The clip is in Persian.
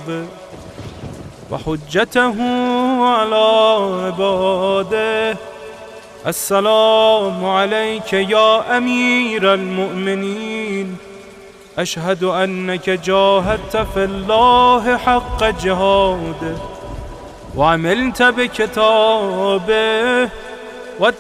كتابه وحجته على عباده. السلام عليك يا أمير المؤمنين، أشهد أنك جاهدت في الله حق جهاده وعملت بكتابه